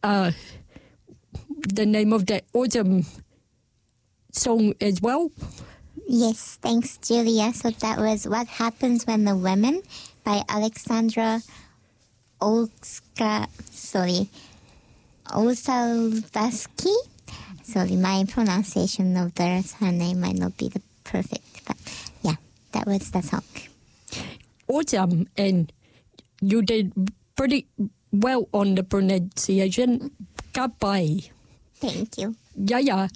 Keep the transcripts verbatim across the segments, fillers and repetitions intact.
uh, the name of that awesome song as well? Yes, thanks, Julia. So that was What Happens When the Women by Alexandra Olska, sorry, Olsavsky. Sorry, my pronunciation of the surname might not be the perfect, but yeah, that was the song. Awesome, and you did pretty well on the pronunciation. Goodbye. Thank you. Yeah, yeah.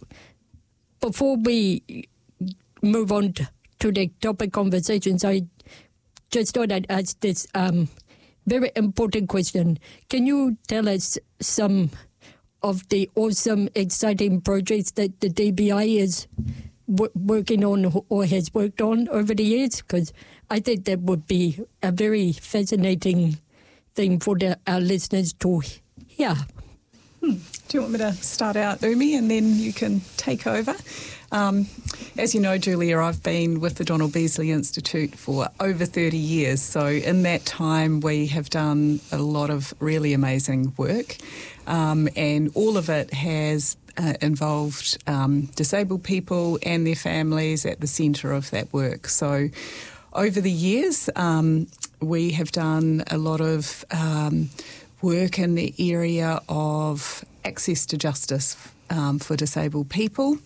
Before we move on to the topic conversations, I just thought I'd ask this um, very important question. Can you tell us some of the awesome, exciting projects that the D B I is w- working on or has worked on over the years? Because I think that would be a very fascinating thing for the, our listeners to hear. Hmm. Do you want me to start out, Umi, and then you can take over? Um, as you know, Julia, I've been with the Donald Beasley Institute for over thirty years. So in that time, we have done a lot of really amazing work. Um, and all of it has uh, involved um, disabled people and their families at the centre of that work. So over the years, um, we have done a lot of um, work in the area of access to justice um, for disabled people.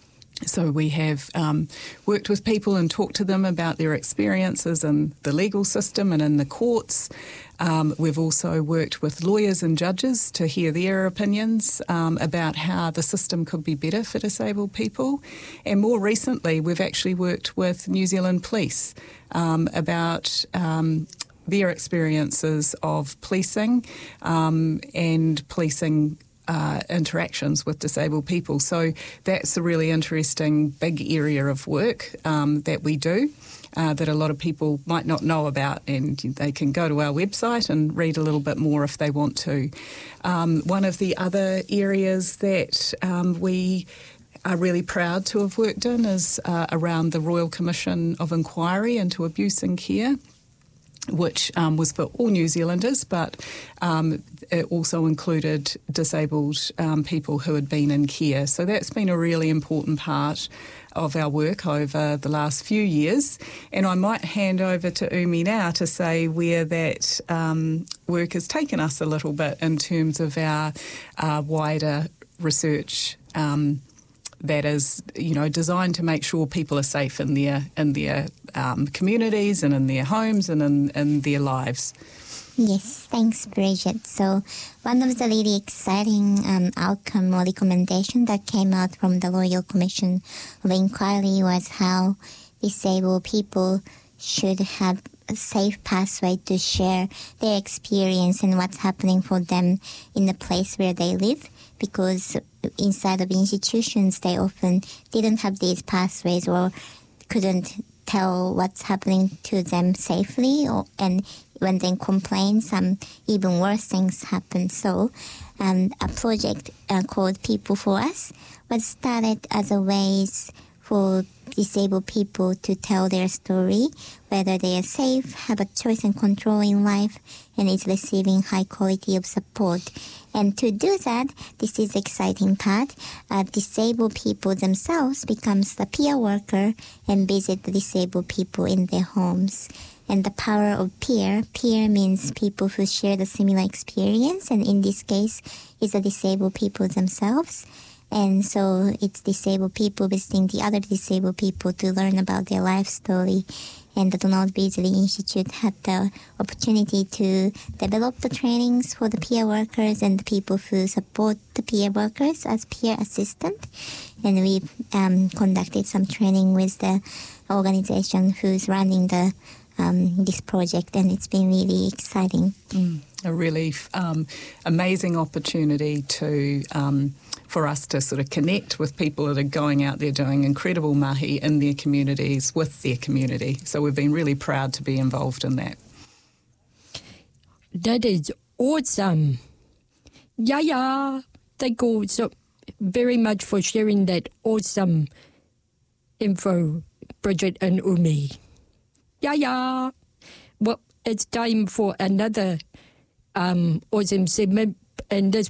So we have um, worked with people and talked to them about their experiences in the legal system and in the courts. Um, we've also worked with lawyers and judges to hear their opinions um, about how the system could be better for disabled people. And more recently, we've actually worked with New Zealand Police um, about um, their experiences of policing um, and policing Uh, interactions with disabled people. So that's a really interesting big area of work um, that we do uh, that a lot of people might not know about, and they can go to our website and read a little bit more if they want to. Um, one of the other areas that um, we are really proud to have worked in is uh, around the Royal Commission of Inquiry into Abuse in Care, which um, was for all New Zealanders, but um, it also included disabled um, people who had been in care. So that's been a really important part of our work over the last few years. And I might hand over to Umi now to say where that um, work has taken us a little bit in terms of our uh, wider research um that is, you know, designed to make sure people are safe in their in their um, communities and in their homes and in, in their lives. Yes, thanks, Bridget. So one of the really exciting um, outcome or recommendation that came out from the Royal Commission of Inquiry was how disabled people should have a safe pathway to share their experience and what's happening for them in the place where they live, because inside of institutions they often didn't have these pathways or couldn't tell what's happening to them safely, or, and when they complain, some even worse things happen. So um, a project uh, called People for Us was started as a ways for disabled people to tell their story, whether they are safe, have a choice and control in life, and is receiving high quality of support. And to do that, this is the exciting part. Uh, disabled people themselves becomes the peer worker and visit the disabled people in their homes. And the power of peer, peer means people who share the similar experience, and in this case, is the disabled people themselves. And so it's disabled people visiting the other disabled people to learn about their life story. And the Donald Beasley Institute had the opportunity to develop the trainings for the peer workers and the people who support the peer workers as peer assistant. And we um, conducted some training with the organization who's running the um, this project, and it's been really exciting. Mm, a really um, amazing opportunity to um, for us to sort of connect with people that are going out there doing incredible mahi in their communities with their community. So we've been really proud to be involved in that. That is awesome. Yeah, yeah. Thank you so very much for sharing that awesome info, Bridget and Umi. Yeah, yeah. Well, it's time for another um, awesome segment, and this